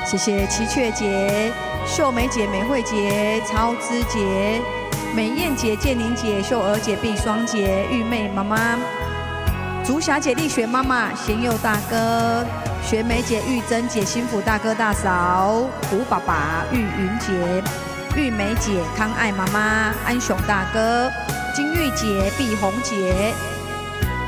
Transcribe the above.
谢谢齐雀姐、秀梅姐、美惠姐、超姿姐、美燕姐、建宁姐、秀娥姐、碧双姐、玉妹妈妈、竹霞姐、丽雪妈妈、贤佑大哥、学梅姐、玉珍姐、幸福大哥大嫂、胡爸爸、玉云姐、玉梅姐、康爱妈妈、安雄大哥、金玉姐、碧红姐、